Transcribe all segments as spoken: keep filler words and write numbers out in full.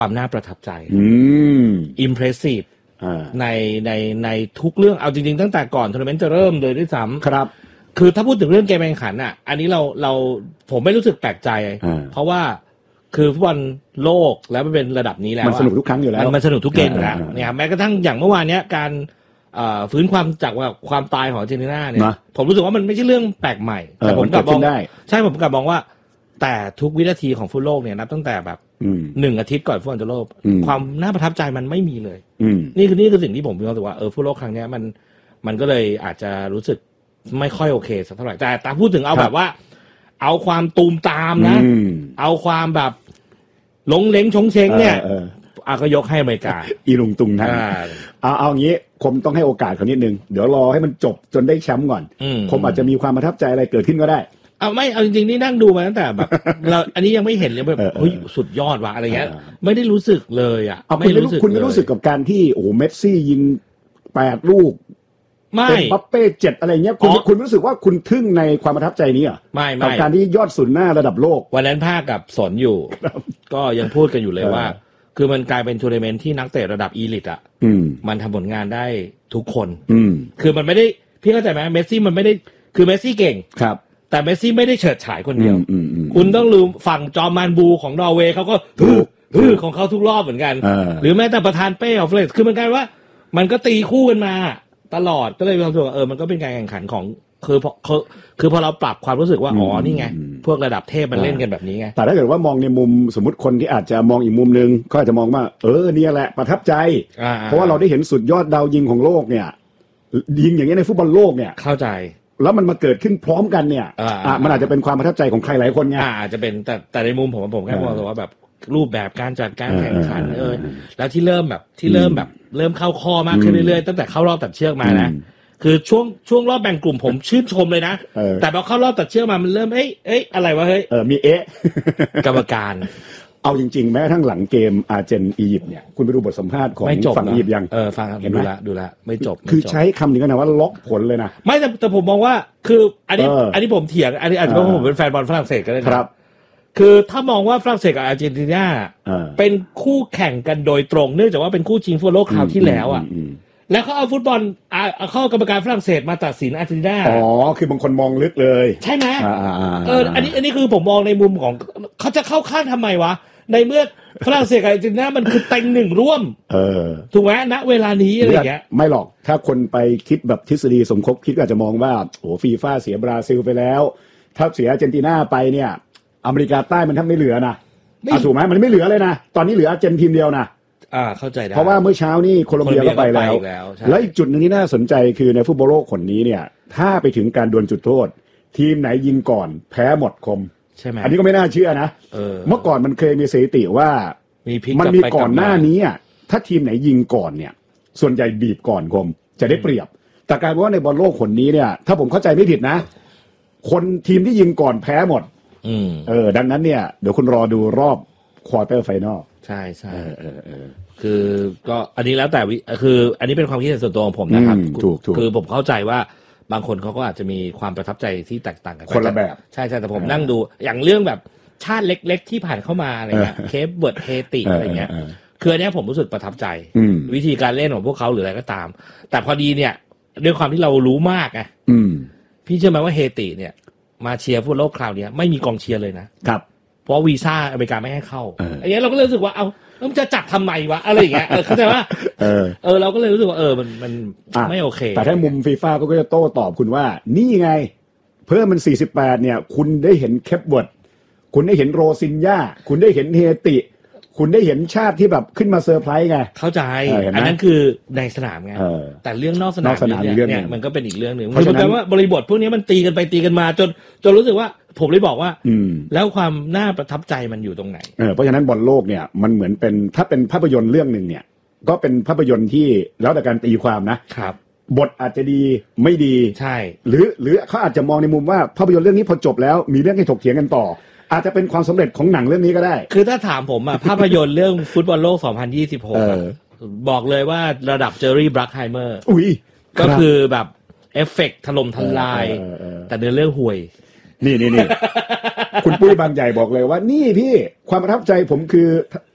ความน่าประทับใจอืม impressive ในในในทุกเรื่องเอาจริงๆตั้งแต่ก่อนทัวร์นาเมนต์จะเริ่มเลยด้วยซ้ำครับคือถ้าพูดถึงเรื่องเกมแข่งขันอ่ะอันนี้เราเราผมไม่รู้สึกแปลกใจเพราะว่าคือฟุตบอลโลกแล้วมันเป็นระดับนี้แล้วมันสนุกทุกครั้งอยู่แล้วมันสนุกทุกเกมอยู่แล้วเนี่ยครับแม้กระทั่งอย่างเมื่อวานเนี้ยการฟื้นความจากว่าความตายของอาร์เจนตินาเนี่ยผมรู้สึกว่ามันไม่ใช่เรื่องแปลกใหม่แต่ผมกลับมองใช่ผมกลับมองว่าแต่ทุกวินาทีของฟุตบอลโลกเนี่ยนับตั้งแต่แบบหนึ่งอาทิตย์ก่อนฟุตบอลโลกความน่าประทับใจมันไม่มีเลยนี่คือนี่คือสิ่งที่ผมรู้สึกว่าเออฟุตบอลโลกครั้งนี้มันมันก็เลยอาจจะรู้สึกไม่ค่อยโอเคสักเท่าไหร่แต่แต่พูดถึงเอาแบบว่าเอาความตูมตามนะเอาความแบบหลงเล้งชงเชงเนี่ยอาก็ยกให้อเมริกาอีลุงตุงนะเอาเอางี้คมต้องให้โอกาสเขานิดนึงเดี๋ยวรอให้มันจบจนได้แชมป์ก่อนคมอาจจะมีความประทับใจอะไรเกิดขึ้นก็ได้เอาไม่เอาจริงๆนี่นั่งดูมาตั้งแต่แบบเราอันนี้ยังไม่เห็นเลยแบบเฮ้ยสุดยอดว่ะอะไรเงี้ยไม่ได้รู้สึกเลยอ่ะไม่รู้สึกคุณไม่รู้สึกกับการที่โอ้โหเมสซี่ยิงแปดลูกไม่เอ็มบัปเป้เจ็ดอะไรเงี้ยคุณคุณรู้สึกว่าคุณทึ่งในความประทับใจนี้อ่ะไม่ไม่กับการที่ยอดสุดหน้าระดับโลกวันนั้นภาคกับสนอยู่ก็ยังพูดกันอยู่เลยว่าคือมันกลายเป็นทัวร์นาเมนต์ที่นักเตะระดับอีลิตอ่ะมันทำผลงานได้ทุกคนคือมันไม่ได้พี่เข้าใจไหมเมสซี่มันไม่ได้คือเมสซี่เก่งครับแต่เมสซี่ไม่ได้เฉิดฉายคนเดียวคุณต้องลืมฝั่งจอมมานบูของนอร์เวย์เขาก็ฮึฮึของเขาทุกรอบเหมือนกันหรือแม้แต่ประธานเป้ของเฟรนซ์คือมันกลายว่ามันก็ตีคู่กันมาตลอดก็เลยมีความรู้สึกว่าเออมันก็เป็นการแข่งขันของคือพอคือคือพอเราปรับความรู้สึกว่าอ๋อนี่ไงพวกระดับเทพมันเล่นกันแบบนี้ไงแต่ถ้าเกิดว่ามองในมุมสมมติคนที่อาจจะมองอีกมุมนึงก็อาจจะมองว่าเออเนี่ยแหละประทับใจเพราะว่าเราได้เห็นสุดยอดดาวยิงของโลกเนี่ยยิงอย่างนี้ในฟุตบอลโลกเนี่ยเข้าใจแล้วมันมาเกิดขึ้นพร้อมกันเนี่ยอ่ามันอาจจะเป็นความประทับใจของใครหลายคนไงอ่าอาจจะเป็นแต่แต่ในมุมผมผมแค่มองว่าแบบรูปแบบการจัดการแข่งขันเออแล้วที่เริ่มแบบที่เริ่มแบบเริ่มเข้าข้อมากขึ้นเรื่อยๆตั้งแต่เข้ารอบตัดเชือกมานะคือช่วงช่วงรอบแบ่งกลุ่มผมชื่นชมเลยนะแต่พอเข้ารอบตัดเชือกมามันเริ่มเอ้ยเอ้ยอะไรวะเฮ้ยเออมีเอ๊ะกรรมการเอาจริงๆแม้กระทั่งหลังเกมอาร์เจนอียิปต์เนี่ยคุณไปดูบทสัมภาษณ์ของฝั่งอียิปต์ยังเออฟังเห็นดูละดูละไม่จบคือใช้คำนี้กันนะว่าล็อกผลเลยนะไม่แต่แต่ผมมองว่าคืออันนี้อันนี้ผมเถียงอันนี้อาจจะเพราะผมเป็นแฟนบอลฝรั่งเศสก็ได้ครับคือถ้ามองว่าฝรั่งเศสกับอาร์เจนตินาเป็นคู่แข่งกันโดยตรงเนื่องจากว่าเป็นคู่ชิงฟุตบอลโลกคราวที่แล้วอ่ะแล้วเขาเอาฟุตบอลเอาเข้ากรรมการฝรั่งเศสมาตัดสินอาร์เจนตินาอ๋อคือบางคนมองลึกเลยใช่ไหมเอออันนี้อันนี้คือผมมองในมุมของเขาจะเข้าข้างทำไมวะในเมื่อฝรั่งเศสกับอาร์เจนตินามันคือเต็งหนึ่งร่วมเออถูกไหมณเวลานี้อะไรอย่างเงี้ยไม่หรอกถ้าคนไปคิดแบบทฤษฎีสมคบคิดก็อาจจะมองว่าโอ้ฟีฟ่าเสียบราซิลไปแล้วถ้าเสียอาร์เจนตินาไปเนี่ยอเมริกาใต้มันแทบไม่เหลือนะถูกไหมมันไม่เหลือเลยนะตอนนี้เหลืออาร์เจนทีมเดียวนะอ่าเข้าใจได้เพราะว่าเมื่อเช้านี่โคลอมเบียก็ไปแล้วแล้วอีกจุดนึงที่น่าสนใจคือในฟุตบอลโลกคนนี้เนี่ยถ้าไปถึงการดวลจุดโทษทีมไหนยิงก่อนแพ้หมดคมใช่ไหมอันนี้ก็ไม่น่าเชื่อนะเออเมื่อก่อนมันเคยมีสถิติว่ามันมีก่อนหน้านี้อ่ะถ้าทีมไหนยิงก่อนเนี่ยส่วนใหญ่บีบก่อนคมจะได้เปรียบแต่การว่าในบอลโลกคนนี้เนี่ยถ้าผมเข้าใจไม่ผิดนะคนทีมที่ยิงก่อนแพ้หมดเออดังนั้นเนี่ยเดี๋ยวคุณรอดูรอบควอเตอร์ไฟนอลใช่ใช่เออเออคือก็อันนี้แล้วแต่คืออันนี้เป็นความคิดเห็นส่วนตัวของผมนะครับถูกถูกคือผมเข้าใจว่าบางคนเขาก็อาจจะมีความประทับใจที่แตกต่างกันคนละแบบใช่ใช่แต่ผมนั่งดูอย่างเรื่องแบบชาติเล็กๆที่ผ่านเข้ามาอะไรเงี้ยเคปเวิร์ดเฮติอะไรเงี้ยคืออันนี้ผมรู้สึกประทับใจวิธีการเล่นของพวกเขาหรืออะไรก็ตามแต่พอดีเนี่ยด้วยความที่เรารู้มากไงพี่เชื่อไหมว่าเฮติเนี่ยมาเชียร์ฟุตบอลโลกคราวนี้ไม่มีกองเชียร์เลยนะครับเพราะวีซ่าอเมริกาไม่ให้เข้าอันนี้เราก็เลยรู้สึกว่าเอาแล้วมันจะจัดทำไมวะอะไรอย่างเงี้ยเออเข้าใจว่าเออเออเราก็เลยรู้สึกว่าเออมันมันไม่โอเคแต่ถ้ามุมฟีฟ่าก็จะโต้ตอบคุณว่านี่ไงเพิ่มมันสี่สิบแปดเนี่ยคุณได้เห็นเคปเวิร์ดคุณได้เห็นโรซินญาคุณได้เห็นเฮติคุณได้เห็นชาติที่แบบขึ้นมาเซอร์ไพรส์ไงเข้าใจอันนั้นคือในสนามไงแต่เรื่องนอกสนามเนี่ยมันก็เป็นอีกเรื่องนึงคือแปลว่าบริบทพวกนี้มันตีกันไปตีกันมาจนจนรู้สึกว่าผมเลยบอกว่าแล้วความน่าประทับใจมันอยู่ตรงไหนเออเพราะฉะนั้นบอลโลกเนี่ยมันเหมือนเป็นถ้าเป็นภาพยนตร์เรื่องนึงเนี่ยก็เป็นภาพยนตร์ที่แล้วแต่การตีความนะครับบทอาจจะดีไม่ดีใช่หรือหรือเขาอาจจะมองในมุมว่าภาพยนตร์เรื่องนี้พอจบแล้วมีเรื่องให้ถกเถียงกันต่ออาจจะเป็นความสำเร็จของหนังเรื่องนี้ก็ได้คือถ้าถามผมอ่ะภาพยนตร์เรื่องฟุตบอลโลกสองพันยี่สิบหกบอกเลยว่าระดับเจอร์รี่บรัคไฮเมอร์อุ้ยก็คือแบบเอฟเฟกต์ถล่มทลายแต่เนื้อเรื่องห่วยนี่นี่นี่ คุณปุ้ยบางใหญ่บอกเลยว่านี่พี่ความประทับใจผมคือ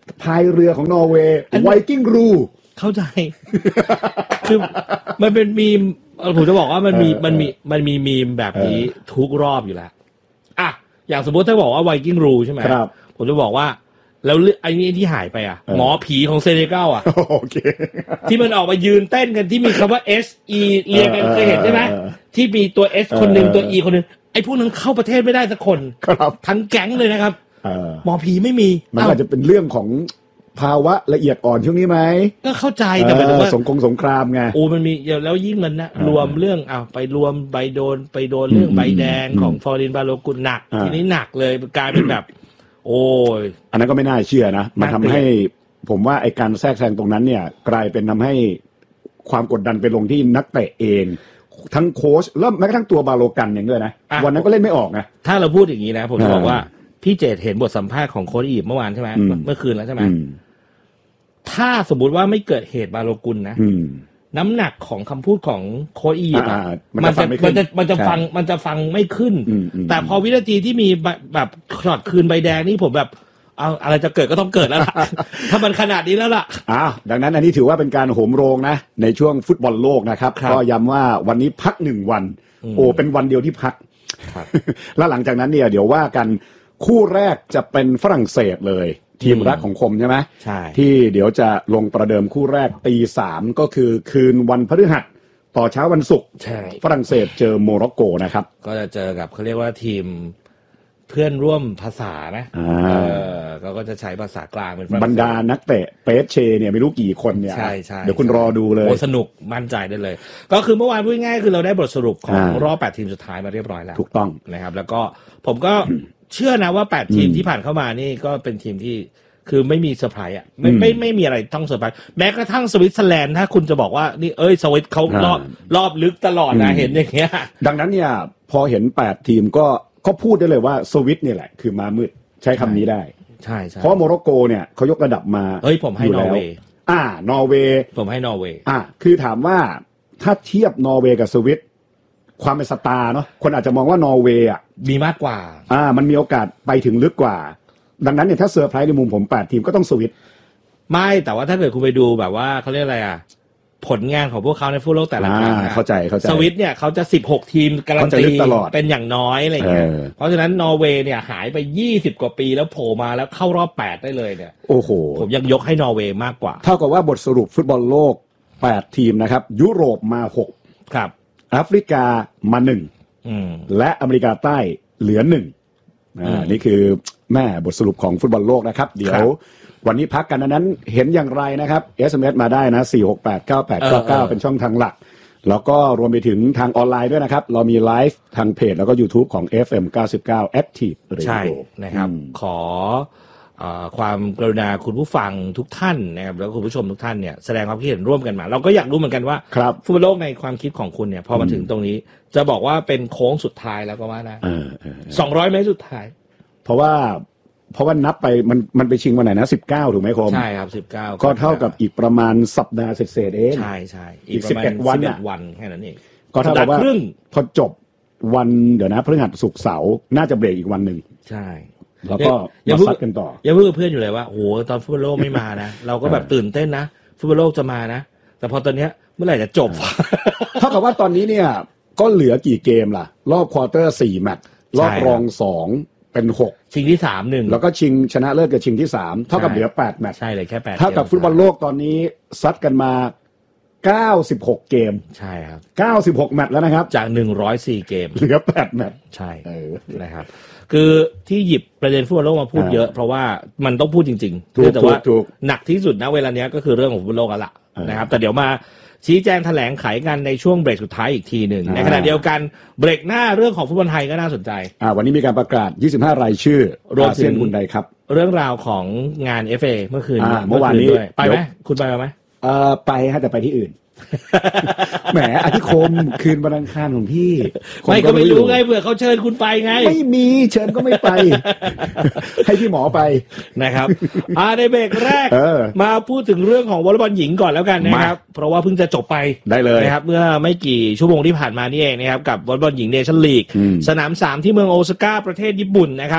พายเรือของนอร์เวย์ไวกิ้งรูเข้าใจคือมันเป็นมีมผมจะบอกว่ามันมีมันมีมันมีมีมแบบนี้ทุกรอบอยู่แล้วอ่ะอย่างสมมติถ้าบอกว่าไวกิ้งรูใช่ไหมผมจะบอกว่าแล้วไอ้นี่ที่หายไปอ่ะหมอผีของเซเนกัลอ่ะโอเคที่มันออกมายืนเต้นกันที่มีคำว่า S E เรียงกันเคยเห็นใช่ไหมที่มีตัว S คนหนึ่งตัว E คนหนึ่งไอ้พวกนั้นเข้าประเทศไม่ได้สักคนทั้งแก๊งเลยนะครับหมอผีไม่มีมันอาจจะเป็นเรื่องของภาวะละเอียดอ่อนช่วงนี้ไหมก็เข้าใจแต่หมายถึงว่าสงครามสงครามไงโอ้มันมีแล้วยิ่งมันนะรวมเรื่องอ้าวไปรวมใบโดนไปโดนเรื่องใบแดงของฟอรินบาโลกุลหนักทีนี้หนักเลยกลายเป็นแบบโอ้ยอันนั้นก็ไม่น่าเชื่อนะมันทำให้ผมว่าไอ้การแทรกแซงตรงนั้นเนี่ยกลายเป็นทำให้ความกดดันไปลงที่นักเตะเองทั้งโค้ชแล้วแม้กระทั่งตัวบาโลกันอย่างเงี้ยนะวันนั้นก็เล่นไม่ออกนะถ้าเราพูดอย่างนี้นะผมจะบอกว่าพี่เจตเห็นบทสัมภาษณ์ของโค้ชอียิปต์เมื่อวานใช่ไหมเมื่อคืนแล้วใช่ไหมถ้าสมมุติว่าไม่เกิดเหตุบาโลกุลนะน้ำหนักของคำพูดของโค้ชอียิปต์มันจะมันจะมันจะฟังมันจะฟังไม่ขึ้นแต่พอวินาทีที่มีแบบช็อตคืนใบแดงนี่ผมแบบเอาอะไรจะเกิดก็ต้องเกิดแล้วล่ะถ้ามันขนาดนี้แล้วล่ะอ้าวดังนั้นอันนี้ถือว่าเป็นการโหมโรงนะในช่วงฟุตบอลโลกนะครับก็ย้ำว่าวันนี้พักหนึ่งวันโอ้เป็นวันเดียวที่พักแล้วหลังจากนั้นเนี่ยเดี๋ยวว่ากันคู่แรกจะเป็นฝรั่งเศสเลยทีมรักของคมใช่ไหมใช่ที่เดี๋ยวจะลงประเดิมคู่แรกตีสามก็คือคืนวันพฤหัสต่อเช้าวันศุกร์ฝรั่งเศสเจอโมร็อกโกนะครับก็จะเจอกับเขาเรียกว่าทีมเพื่อนร่วมภาษานะเออเขาก็จะใช้ภาษากลางเป็นบรรดานักเตะเปเชเนี่ยไม่รู้กี่คนเนี่ยเดี๋ยวคุณรอดูเลยโอ้สนุกมั่นใจได้เลยก็คือเมื่อวานพูดง่ายคือเราได้บทสรุปของรอบแปดทีมสุดท้ายมาเรียบร้อยแล้วถูกต้องนะครับแล้วก็ผมก็เชื่อนะว่าแปดทีมที่ผ่านเข้ามานี่ก็เป็นทีมที่คือไม่มีเซอร์ไพรส์อ่ะไม่ไม่ไม่มีอะไรต้องเซอร์ไพรส์แม้กระทั่งสวิตเซอร์แลนด์ถ้าคุณจะบอกว่านี่เอ้ยสวิตเขารอบรอบลึกตลอดนะเห็นอย่างเงี้ยดังนั้นเนี่ยพอเห็นแปดทีมก็ก็พูดได้เลยว่าสวิตเนี่ยแหละคือมามืดใช้คำนี้ได้ใช่ใช่เพราะโมร็อกโกเนี่ยเขายกระดับมาเฮ้ยผมให้นอร์เวย์อ่านอร์เวย์ผมให้นอร์เวย์อ่าคือถามว่าถ้าเทียบนอร์เวย์กับสวิตความเป็นสตาร์เนาะคนอาจจะมองว่านอร์เวย์อ่ะมีมากกว่าอ่ามันมีโอกาสไปถึงลึกกว่าดังนั้นเนี่ยถ้าเซอร์ไพรส์ในมุมผมแปดทีมก็ต้องสวิตไม่แต่ว่าถ้าเกิดคุณไปดูแบบว่าเขาเรียกอะไรอ่ะผลงานของพวกเขาในฟุตบอลโลกแต่ละครั้งเข้าใจเข้าใจสวิตเนี่ยเขาจะสิบหกทีมการันตีเป็นอย่างน้อยอะไรเงี้ยเพราะฉะนั้นนอร์เวย์เนี่ยหายไปยี่สิบกว่าปีแล้วโผล่มาแล้วเข้ารอบแปดได้เลยเนี่ยโอ้โหผมยังยกให้นอร์เวย์มากกว่าเท่ากับว่าบทสรุปฟุตบอลโลกแปดทีมนะครับยุโรปมาหกครับแอฟริกามาหนึ่งและอเมริกาใต้เหลือหนึ่งอ่านี่คือแม่บทสรุปของฟุตบอลโลกนะครับเดี๋ยววันนี้พักกันนั้นเห็นอย่างไรนะครับ เอส เอ็ม เอส มาได้นะสี่ หก แปด เก้า แปด เก้า เก้าเป็นช่องทางหลักแล้วก็รวมไปถึงทางออนไลน์ด้วยนะครับเรามีไลฟ์ทางเพจแล้วก็ YouTube ของ เอฟ เอ็ม เก้าสิบเก้า Active Radio ใช่นะครับขอความกรุณาคุณผู้ฟังทุกท่านนะครับแล้วคุณผู้ชมทุกท่านเนี่ยแสดงความคิดเห็นร่วมกันมาเราก็อยากรู้เหมือนกันว่าฟุตบอลโลกในความคิดของคุณเนี่ยพอมาถึงตรงนี้จะบอกว่าเป็นโค้งสุดท้ายแล้วก็ว่านะสองร้อยเมตรสุดท้ายเพราะว่าเพราะว่านับไปมันมันไปชิงวันไหนนะสิบเก้าถูกไหมคมใช่ครับสิบเก้าก็เท่ากับอีกประมาณสัปดาห์เศษๆเองใช่ใช่อีกสิบเอ็ดวันวันแค่นั้นเองก็เท่ากับว่าพอจบวันเดี๋ยวนะพฤหัสศุกร์เสาร์น่าจะเบรกอีกวันหนึ่งใช่แล้วก็มาซัดกันต่อยังพูดกับเพื่อนอยู่เลยว่าโอ้โหตอนฟุตบอลโลกไม่มานะเราก็แบบตื่นเต้นนะฟุตบอลโลกจะมานะแต่พอตอนเนี้ยเมื่อไหร่จะจบเท่ากับว่าตอนนี้เนี่ยก็เหลือกี่เกมล่ะรอบควอเตอร์สี่แมตช์รอบรองสองเป็นหกชิงที่สามหนึ่งแล้วก็ชิงชนะเลิศกับชิงที่สามเท่ากับเหลือแปดแมตช์ใช่เลยแค่แปดเท่ากับฟุตบอลโลกตอนนี้ซัดกันมาเก้าสิบหกเกมใช่ครับเก้าสิบหกแมตช์แล้วนะครับจากหนึ่งร้อยสี่เกมเหลือแปดแมตช์ใช่นะครับคือที่หยิบประเด็นฟุตบอลโลกมาพูดเยอะเพราะว่ามันต้องพูดจริงๆเนื่องจากว่าหนักที่สุดณเวลาเนี้ยก็คือเรื่องของฟุตบอลโลกแล้วล่ะนะครับแต่เดี๋ยวมาชี้แจงแถลงไขกันในช่วงเบรกสุดท้ายอีกทีหนึ่งในขณะเดียวกันเบรกหน้าเรื่องของฟุตบอลไทยก็น่าสนใจอ่าวันนี้มีการประกาศยี่สิบห้ารายชื่ออาเซียนบุนไดครับเรื่องราวของงาน เอฟ เอ เมื่อคืนเมื่อวานนี้ไปไหมคุณไปไหมเอ่อไปฮะแต่ไปที่อื่นแหมอธิคมคืนวันอังคารของพี่ไม่ก็ไม่รู้ไงเผื่อเขาเชิญคุณไปไงไม่มีเชิญก็ไม่ไปให้พี่หมอไปนะครับอ่าในเบรกแรกมาพูดถึงเรื่องของวอลเลย์บอลหญิงก่อนแล้วกันนะครับเพราะว่าเพิ่งจะจบไปได้เลยนะครับเมื่อไม่กี่ชั่วโมงที่ผ่านมานี่เองนะครับกับวอลเลย์บอลหญิงเนชั่นลีกสนามสามที่เมืองโอซาก้าประเทศญี่ปุ่นนะครับ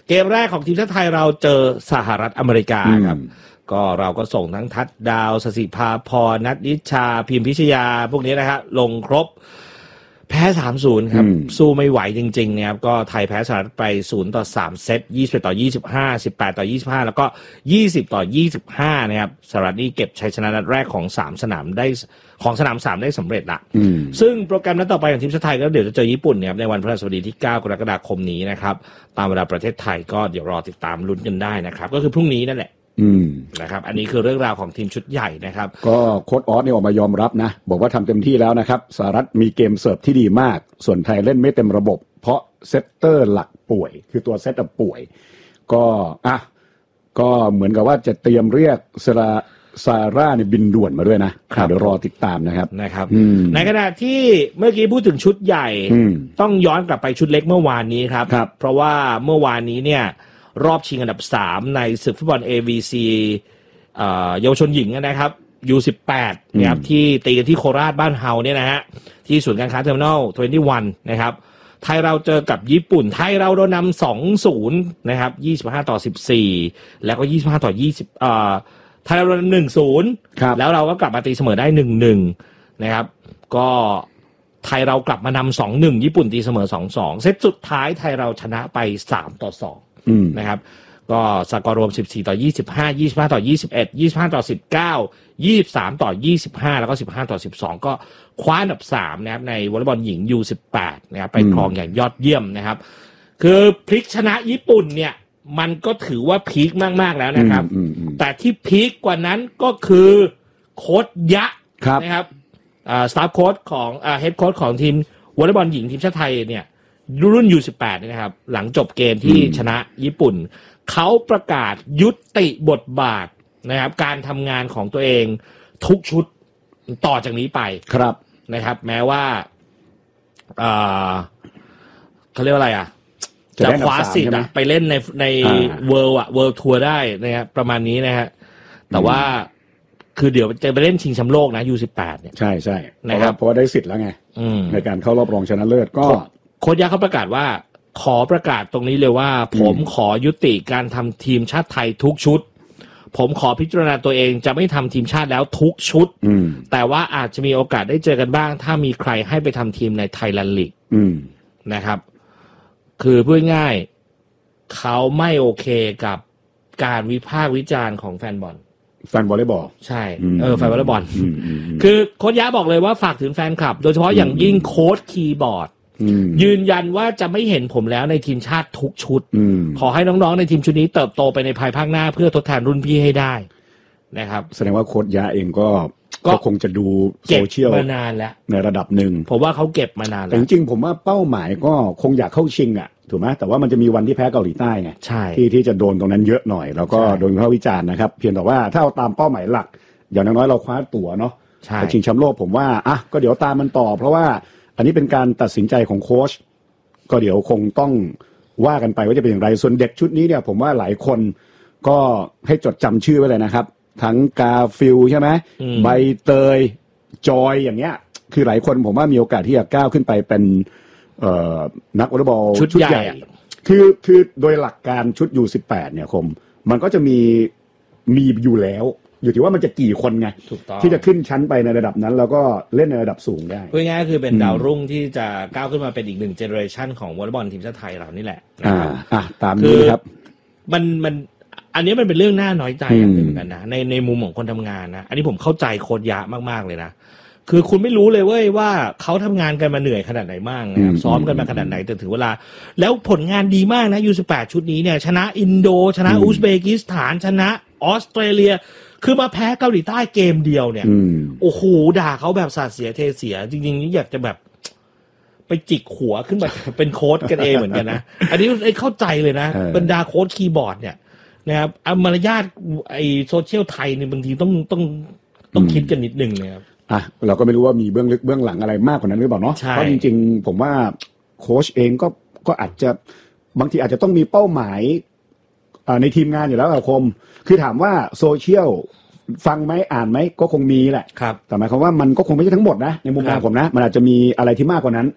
เกมแรกของทีมชาติไทยเราเจอสหรัฐอเมริกาครับก็เราก็ส่งทั้งทัดดาวสศิภาพรนัทนิชาพิมพิชยาพวกนี้นะครับลงครบแพ้ สามศูนย์ ครับสู้ไม่ไหวจริงๆนะครับก็ไทยแพ้สหรัฐไปศูนย์ต่อสามเซตยี่สิบต่อยี่สิบห้า สิบแปดต่อยี่สิบห้าแล้วก็ยี่สิบต่อยี่สิบห้านะครับสหรัฐนี่เก็บชัยชนะนัดแรกของสามสนามได้ของสนามสามได้สำเร็จละซึ่งโปรแกรมนัดต่อไปของทีมชาติไทยก็เดี๋ยวจะเจอญี่ปุ่นเนี่ยในวันพฤหัสบดีที่เก้ากรกฎาคมนี้นะครับตามเวลาประเทศไทยก็เดี๋ยวรอติดตามลุ้นกันได้นะครับก็คือพรุ่งนี้นั่นแหละนะครับอันนี้คือเรื่องราวของทีมชุดใหญ่นะครับก็โค้ชออสเนี่ยออกมายอมรับนะบอกว่าทำเต็มที่แล้วนะครับสหรัฐมีเกมเสิร์ฟที่ดีมากส่วนไทยเล่นไม่เต็มระบบเพราะเซตเตอร์หลักป่วยคือตัวเซตป่วยก็อ่ะก็เหมือนกับว่าจะเตรียมเรียกซาซาร่าเนี่ยบินด่วนมาด้วยนะเดี๋ยวรอติดตามนะครับนะครับในขณะที่เมื่อกี้พูดถึงชุดใหญ่ต้องย้อนกลับไปชุดเล็กเมื่อวานนี้ครับเพราะว่าเมื่อวานนี้เนี่ยรอบชิงอันดับสามในศึกฟุตบอล เอ วี ซี เอ่อเยาวชนหญิงนะครับ ยู สิบแปด นะครับที่ตีกันที่โคราชบ้านเฮาเนี่ยนะฮะที่ศูนย์การค้าเทอร์มินอลยี่สิบเอ็ดนะครับไทยเราเจอกับญี่ปุ่นไทยเราโดนนำ สองศูนย์ นะครับยี่สิบห้าต่อสิบสี่แล้วก็ยี่สิบห้าต่อยี่สิบเอ่อไทยเราโดน หนึ่งศูนย์ แล้วเราก็กลับมาตีเสมอได้ หนึ่งหนึ่ง นะครับก็ไทยเรากลับมานำ สองหนึ่ง ญี่ปุ่นตีเสมอ สองสอง เซตสุดท้ายไทยเราชนะไปสามต่อสองนะครับก็สกอร์รวมสิบสี่ต่อยี่สิบห้า ยี่สิบห้าต่อยี่สิบเอ็ด ยี่สิบห้าต่อสิบเก้า ยี่สิบสามต่อยี่สิบห้าแล้วก็สิบห้าต่อสิบสองก็คว้าอันดับสามนะครับในวอลเลย์บอลหญิง ยู สิบแปด นะครับไปครองอย่างยอดเยี่ยมนะครับคือพลิกชนะญี่ปุ่นเนี่ยมันก็ถือว่าพีคมากๆแล้วนะครับแต่ที่พีคกว่านั้นก็คือโค้ชยะนะครับอ่าสตาฟโค้ชของอ่าเฮดโค้ชของทีมวอลเลย์บอลหญิงทีมชาติไทยเนี่ยรุ่น ยู สิบแปด นะครับหลังจบเกมที่ชนะญี่ปุ่นเขาประกาศยุติบทบาทนะครับการทำงานของตัวเองทุกชุดต่อจากนี้ไปครับนะครับแม้ว่าเอ่อเขาเรียกว่าอะไรอ่ะจะคว้าสิทธิ์ไปเล่นในในเวิลด์อ่ะเวิลด์ทัวร์ได้นะครับประมาณนี้นะฮะแต่ว่าคือเดี๋ยวจะไปเล่นชิงแชมป์โลกนะ ยู สิบแปด เนี่ยใช่ๆนะครับเพราะว่าได้สิทธิ์แล้วไงในการเข้ารอบรองชนะเลิศก็โค้ชยะเขาประกาศว่าขอประกาศตรงนี้เลยว่าผมขอยุติการทำทีมชาติไทยทุกชุดผมขอพิจารณาตัวเองจะไม่ทำทีมชาติแล้วทุกชุดแต่ว่าอาจจะมีโอกาสได้เจอกันบ้างถ้ามีใครให้ไปทำทีมในไทยแลนด์ลีกนะครับคือพูดง่ายเขาไม่โอเคกับการวิพากษ์วิจารณ์ของแฟนบอลแฟนวอลเลย์บอลใช่เออแฟนวอลเลย์บอลคือโค้ชยะบอกเลยว่าฝากถึงแฟนคลับโดยเฉพาะอย่างยิ่งโค้ชคีย์บอร์ดยืนยันว่าจะไม่เห็นผมแล้วในทีมชาติทุกชุดขอให้น้องๆในทีมชุดนี้เติบโตไปในภายภาคหน้าเพื่อทดแทนรุ่นพี่ให้ได้นะครับแสดงว่าโค้ชยะเองก็ก็คงจะดูโซเชียลมานานแล้วในระดับหนึ่งผมว่าเขาเก็บมานานแล้วแต่จริงๆผมว่าเป้าหมายก็คงอยากเข้าชิงอ่ะถูกไหมแต่ว่ามันจะมีวันที่แพ้เกาหลีใต้ไงที่ที่จะโดนตรงนั้นเยอะหน่อยแล้วก็โดนวิพากษ์วิจารณ์นะครับเพียงแต่ว่าถ้าเอาตามเป้าหมายหลักอย่างน้อยๆเราคว้าตั๋วเนาะแต่ชิงแชมป์โลกผมว่าอ่ะก็เดี๋ยวตามมันต่อเพราะว่าอันนี้เป็นการตัดสินใจของโค้ชก็เดี๋ยวคงต้องว่ากันไปว่าจะเป็นอย่างไรส่วนเด็กชุดนี้เนี่ยผมว่าหลายคนก็ให้จดจำชื่อไว้เลยนะครับทั้งกาฟิลใช่ไหมใบเตยจอยอย่างเงี้ยคือหลายคนผมว่ามีโอกาสที่จะก้าวขึ้นไปเป็นเอ่อนักวอลเลย์บอลชุดใหญ่คือคือโดยหลักการชุด ยู สิบแปด เนี่ยคมมันก็จะมีมีอยู่แล้วอยู่ที่ว่ามันจะกี่คนไงที่จะขึ้นชั้นไปในระดับนั้นแล้วก็เล่นในระดับสูงได้พูดง่ายๆคือเป็นดาวรุ่งที่จะก้าวขึ้นมาเป็นอีกหนึ่งเจเนอเรชันของวอลเลย์บอลทีมชาติไทยเรานี่แหละนะครับอ่าตามนี้ครับมันมันอันนี้มันเป็นเรื่องน่าน้อยใจอย่างหนึ่งเหมือนกันนะในในมุมของคนทำงานนะอันนี้ผมเข้าใจโค้ชยะมากๆเลยนะคือคุณไม่รู้เลยเว้ยว่าเขาทำงานกันมาเหนื่อยขนาดไหนมากนะครับซ้อมกันมาขนาดไหนจนถึงเวลาแล้วผลงานดีมากนะ ยู สิบแปด ชุดนี้เนี่ยชนะอินโดชนะอุซเบกิสถานชนะออสเตรเลียคือมาแพ้เกาหลีใต้เกมเดียวเนี่ยโอ้โหด่าเขาแบบสาดเสียเทเสียจริงๆอยากจะแบบไปจิกหัวขึ้นมาเป็นโค้ชกันเองเหมือนกันนะอันนี้เข้าใจเลยนะบรรดาโค้ชคีย์บอร์ดเนี่ยนะครับมารยาทไอโซเชียลไทยเนี่ยบางทีต้องต้องต้องคิดกันนิดนึงนะครับอ่ะเราก็ไม่รู้ว่ามีเบื้องลึกเบื้องหลังอะไรมากกว่านั้นหรือเปล่าเนาะเพราะจริงๆผมว่าโค้ชเองก็ก็อาจจะบางทีอาจจะต้องมีเป้าหมายในทีมงานอยู่แล้วอะคมคือถามว่าโซเชียลฟังไหมอ่านไหมก็คงมีแหละแต่หมายความว่ามันก็คงไม่ใช่ทั้งหมดนะในมุมมองผมนะมันอาจจะมีอะไรที่มากกว่านั้น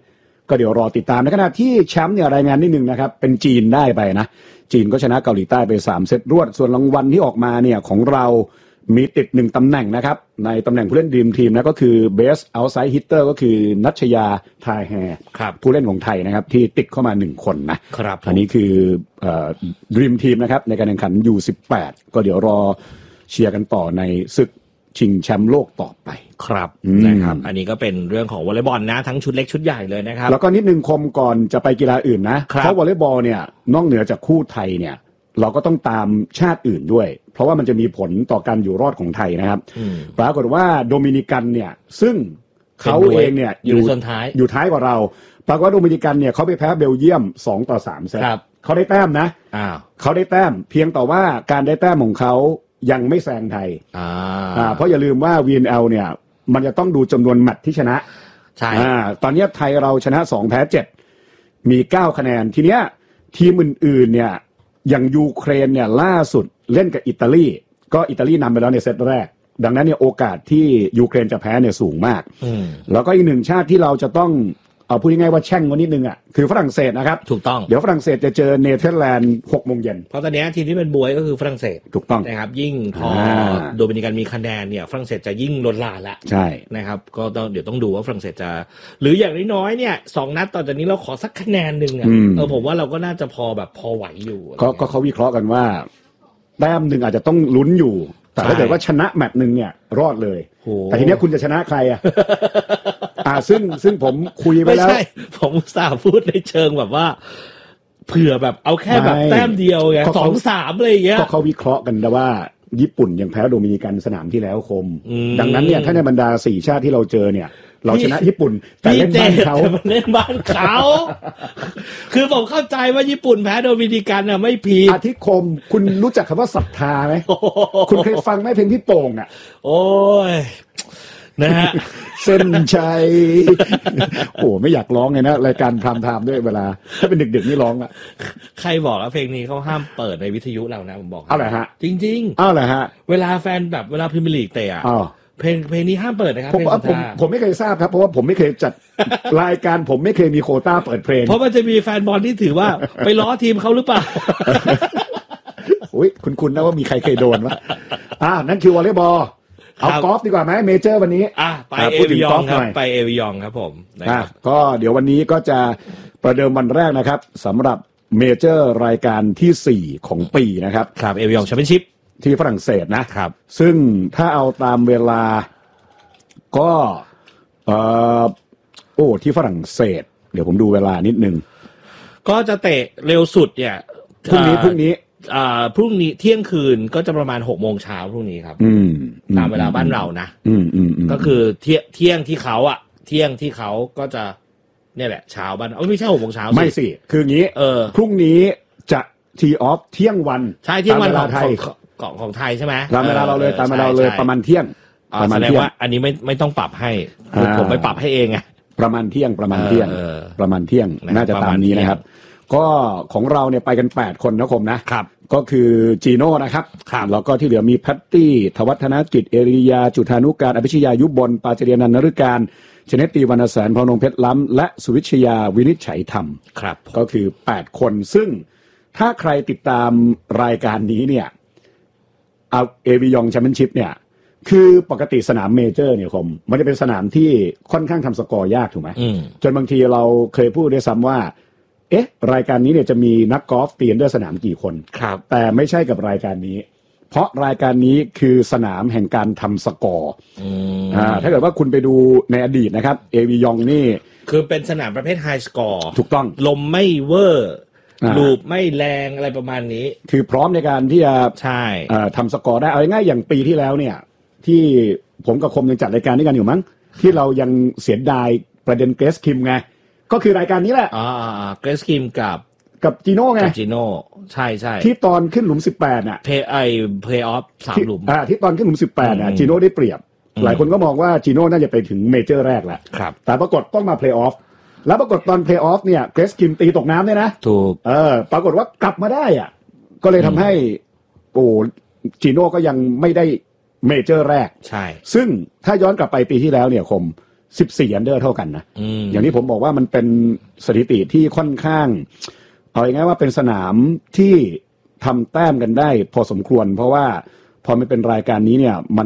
ก็เดี๋ยวรอติดตามในขณะที่แชมป์เนี่ยรายงานนิดนึงนะครับเป็นจีนได้ไปนะจีนก็ชนะเกาหลีใต้ไปสามเซตรวดส่วนรางวัลที่ออกมาเนี่ยของเรามีติดหนึ่งตำแหน่งนะครับในตำแหน่งผู้เล่นดีมทีมนะก็คือ Best Outside Hitter ก็คือนัชยาทายแฮผู้เล่นของไทยนะครับที่ติดเข้ามาหนึ่งคนนะครับอันนี้คือเอ่อดีมทีมนะครับในการแข่งขัน ยู สิบแปด ก็เดี๋ยวรอเชียร์กันต่อในศึกชิงแชมป์โลกต่อไปครับนะครับอันนี้ก็เป็นเรื่องของวอลเลย์บอลนะทั้งชุดเล็กชุดใหญ่เลยนะครับแล้วก็นิดนึงคมก่อนจะไปกีฬาอื่นนะเพราะวอลเลย์บอลเนี่ยนอกเหนือจากคู่ไทยเนี่ยเราก็ต้องตามชาติอื่นด้วยเพราะว่ามันจะมีผลต่อการอยู่รอดของไทยนะครับปรากฏว่าโดมินิกันเนี่ยซึ่งเขาเองเนี่ยอยู่ส่วนท้ายอยู่ท้ายกว่าเราปรากฏว่าโดมินิกันเนี่ยเขาไปแพ้เบลเยียมสองต่อสามเซตเขาได้แต้มนะเขาได้แต้มเพียงแต่ว่าการได้แต้มของเขายังไม่แซงไทยอ่าเพราะอย่าลืมว่า วี เอ็น แอล เนี่ยมันจะต้องดูจำนวนแมตช์ที่ชนะใช่อ่าตอนนี้ไทยเราชนะสองแพ้เจ็ดมีเก้าคะแนนทีเนี้ยทีมอื่นๆเนี่ยอย่างยูเครนเนี่ยล่าสุดเล่นกับอิตาลีก็อิตาลีนำไปแล้วในเซตแรกดังนั้นเนี่ยโอกาสที่ยูเครนจะแพ้เนี่ยสูงมากแล้วก็อีกหนึ่งชาติที่เราจะต้องเอาพูดง่ายๆว่าแช่งกันนิดนึงอ่ะคือฝรั่งเศสนะครับถูกต้องเดี๋ยวฝรั่งเศสจะเจอเนเธอร์แลนด์หกโมงเย็นเพราะตอนนี้ทีมที่เป็นบวยก็คือฝรั่งเศสถูกต้องนะครับยิ่งพอโดมินิกันมีคะแนนเนี่ยฝรั่งเศสจะยิ่งล้นลาละใช่นะครับก็ต้องเดี๋ยวต้องดูว่าฝรั่งเศสจะหรืออย่างน้อยๆเนี่ยสองนัดต่อจากนี้เราขอสักคะแนนหนึ่งอ่ะเออผมว่าเราก็น่าจะพอแบบพอไหวอยู่ก็ก็เขาวิเคราะห์กันว่าแต้มหนึ่งอาจจะต้องลุ้นอยู่แต่ถ้าเกิดว่าชนะแมตช์หนึ่งเนี่ยรอดเลยแต่ทีนี้คุณจะชนะใครอ่ะอ่าซึ่งซึ่งผมคุยไปแล้วไม่ใช่ผมอุตส่าห์พูดในเชิงแบบว่าเผื่อแบบเอาแค่แบบแต้มเดียวไงสองสามอะไรอย่างเงี้ยก็เขาวิเคราะห์กันนะว่าญี่ปุ่นยังแพ้โดมินิกันสนามที่แล้วคมดังนั้นเนี่ยถ้าในบรรดาสี่ชาติที่เราเจอเนี่ยเราชนะญี่ปุ่นแต่เล่นบ้านเขาเล่นบ้านเขาคือผมเข้าใจว่าญี่ปุ่นแพ้โดมินิกันน่ะไม่ผิดอาทิคมคุณรู้จักคำว่าศรัทธาไหมคุณเคยฟังไหมเพลงพี่โป่งอ่ะโอ้ยนะฮะเส้นชัยโอ้ไม่อยากร้องเลยนะรายการพรามไทม์ด้วยเวลาถ้าเป็นดึกๆนี่ร้องอ่ะใครบอกว่าเพลงนี้เขาห้ามเปิดในวิทยุเรานะผมบอกอ้าวเหรอฮะจริงๆอ้าวเหรอฮะเวลาแฟนแบบเวลาพรีเมียร์ลีกเตะอ่ะเพลงเพลงนี้ห้ามเปิดนะครับผมผมผมไม่เคยทราบครับเพราะว่าผมไม่เคยจัดรายการผมไม่เคยมีโควต้าเปิดเพลงเพราะมันจะมีแฟนบอลที่ถือว่าไปล้อทีมเขาหรือเปล่าอุ้ยคุณๆนะว่ามีใครเคยโดนวะอ่านั่นคือวอลเลย์บอลเอากอล์ฟดีกว่าไหมเมเจอร์วันนี้อ่ะไปเอวิยองครับไปเอวิยองครับผมอ่ะก็เดี๋ยววันนี้ก็จะประเดิมวันแรกนะครับสำหรับเมเจอร์รายการที่สี่ของปีนะครับครับเอวิยองแชมเปี้ยนชิพที่ฝรั่งเศสนะครับซึ่งถ้าเอาตามเวลาก็เอ่อโอ้ที่ฝรั่งเศสเดี๋ยวผมดูเวลานิดนึงก็จะเตะเร็วสุดเนี่ยพรุ่งนี้พรุ่งนี้อ่าพรุ่งนี้เที่ยงคืนก็จะประมาณหกโมงเช้าพรุ่งนี้ครับอืมตามเวลาบ้านเรานะอืมอืมก็คือเที่ยเที่ยงที่เขาอ่ะเที่ยงที่เขาก็จะเนี่ยแหละเช้าบ้านเอ้ยไม่ใช่หกโมงเช้าไม่สิคืองี้เออพรุ่งนี้จะทีออฟเที่ยงวันใช่เที่ยงวันของไทยของของไทยใช่ไหมตามเวลาเราเลยตามเวลาเราเลยประมาณเที่ยงประมาณเที่ยงว่าอันนี้ไม่ไม่ต้องปรับให้ผมไปปรับให้เองไงประมาณเที่ยงประมาณเที่ยงประมาณเที่ยงน่าจะตามนี้นะครับก็ของเราเนี่ยไปกันแปดคนนะคมนะครับก็คือจีโน่นะครับแล้วก็ที่เหลือมีแพตตี้ทวัฒนกิจเอริยาจุธานุการอภิชยายุบบลปาเจริญนันท์นฤการชเนตตีวรรณแสนพนงเพชรล้ำและสุวิชยาวินิจฉัยธรรมครับก็คือแปดคนซึ่งถ้าใครติดตามรายการนี้เนี่ยเอาเอวิยองแชมเปี้ยนชิพเนี่ยคือปกติสนามเมเจอร์เนี่ยคมมันจะเป็นสนามที่ค่อนข้างทำสกอร์ยากถูกไหมจนบางทีเราเคยพูดด้วยซ้ำว่าเอ๊ะรายการนี้เนี่ยจะมีนักกอล์ฟตีนด้วยสนามกี่คนครับแต่ไม่ใช่กับรายการนี้เพราะรายการนี้คือสนามแห่งการทำสกอร์อ่าถ้าเกิดว่าคุณไปดูในอดีตนะครับเอวิยองนี่คือเป็นสนามประเภทไฮสกอร์ถูกต้องลมไม่เวอร์ลูปไม่แรงอะไรประมาณนี้คือพร้อมในการที่จะใช่ทำสกอร์ได้เอาง่ายๆอย่างปีที่แล้วเนี่ยที่ผมกับคมยังจัดรายการด้วยกันอยู่มั้งที่เรายังเสียดายประเด็นเกรซคิมไงก็คือรายการนี้แหละอ่าเกรซคิมกับกับจีโน่ไงกับจีโน่ใช่ใช่ที่ตอนขึ้นหลุมสิบแปดน่ะเพย์ไอเพย์ออฟสามหลุมอ่าที่ตอนขึ้นหลุมสิบแปดน่ะจีโน่ได้เปรียบหลายคนก็มองว่าจีโน่น่าจะไปถึงเมเจอร์แรกแล้วครับแต่ปรากฏต้องมาเพลย์ออฟแล้วปรากฏตอนเพลย์ออฟเนี่ยเกรซคิมตีตกน้ำเนี่ยนะถูกเออปรากฏว่ากลับมาได้อ่ะก็เลยทำให้โอ้จีโน่ก็ยังไม่ได้เมเจอร์แรกใช่ซึ่งถ้าย้อนกลับไปปีที่แล้วเนี่ยคมสิบสี่อันเดอร์เท่ากันนะอย่างที่ผมบอกว่ามันเป็นสถิติที่ค่อนข้างเอาง่ายๆว่าเป็นสนามที่ทำแต้มกันได้พอสมควรเพราะว่าพอมันเป็นรายการนี้เนี่ยมัน